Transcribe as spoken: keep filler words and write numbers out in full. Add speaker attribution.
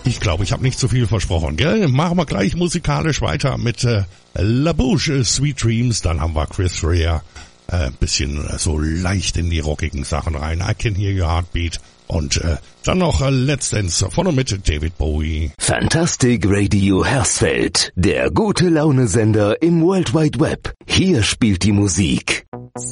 Speaker 1: Ich glaube, ich habe nicht zu viel versprochen, gell? Machen wir gleich musikalisch weiter mit äh, La Bouche, Sweet Dreams. Dann haben wir Chris Rea. Ein äh, bisschen äh, so leicht in die rockigen Sachen rein. I Can Hear Your Heartbeat. Und äh, dann noch äh, Let's Dance von und mit David Bowie.
Speaker 2: Fantastic Radio Hersfeld. Der gute Laune-Sender im World Wide Web. Hier spielt die Musik